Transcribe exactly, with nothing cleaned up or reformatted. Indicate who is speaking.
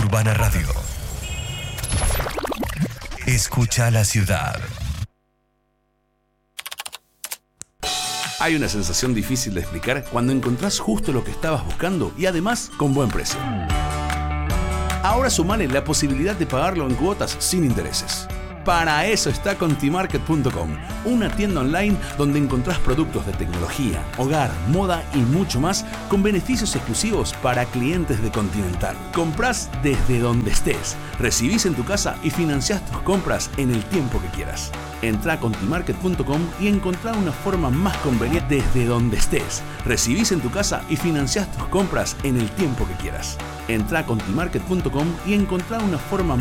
Speaker 1: Urbana Radio. Escucha la ciudad.
Speaker 2: Hay una sensación difícil de explicar cuando encontrás justo lo que estabas buscando y además con buen precio. Ahora sumale la posibilidad de pagarlo en cuotas sin intereses. Para eso está Contimarket punto com, una tienda online donde encontrás productos de tecnología, hogar, moda y mucho más con beneficios exclusivos para clientes de Continental. Comprás desde donde estés, recibís en tu casa y financiás tus compras en el tiempo que quieras. Entrá a Contimarket punto com y encontrá una forma más conveniente desde donde estés. Recibís en tu casa y financiás tus compras en el tiempo que quieras. Entrá a Contimarket punto com y encontrá una forma